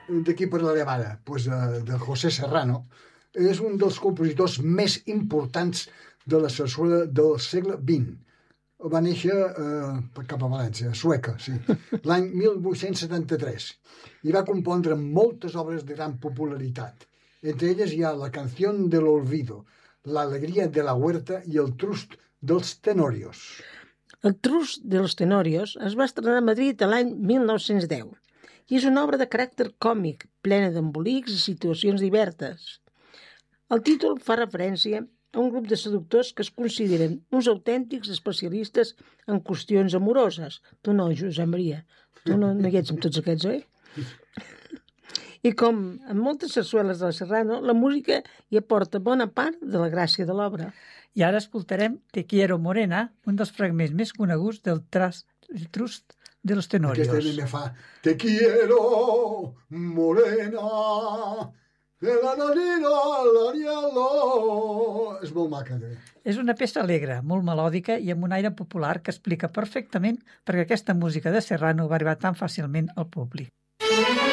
de qui parlarem ara? Pues de José Serrano. És un dels compositors més importants de la sarsuela del segle XX. Va néixer cap a València, Sueca, sí, l'any 1873, i va compondre moltes obres de gran popularitat. Entre elles hi ha La canción del olvido, La alegría de la huerta i El trust dels tenorios. El Trust dels Tenorios es va estrenar a Madrid l'any 1910 i és una obra de caràcter còmic, plena d'embolics i situacions diverses. El títol fa referència a un grup de seductors que es consideren uns autèntics especialistes en qüestions amoroses. Tu no, Josep Maria, tu no hi ets amb tots aquests, oi? I com en moltes sarsueles de la Serrano, la música hi aporta bona part de la gràcia de l'obra. I ara escoltarem Te quiero morena, un dels fragments més coneguts del Trust de los Tenorios. Aquesta me fa Te quiero morena, és molt maca. És una peça alegre, molt melòdica i amb un aire popular que explica perfectament perquè aquesta música de Serrano va arribar tan fàcilment al públic.